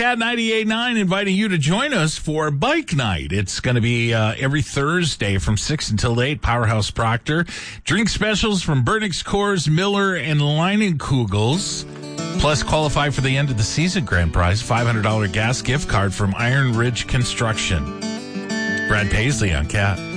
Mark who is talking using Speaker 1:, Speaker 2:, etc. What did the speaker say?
Speaker 1: Cat 98.9 inviting you to join us for Bike Night. It's going to be every Thursday from 6 until 8, Powerhouse Proctor. Drink specials from Bernix Coors, Miller, and Leinenkugels. Plus, qualify for the end of the season grand prize, $500 gas gift card from Iron Ridge Construction. Brad Paisley on Cat.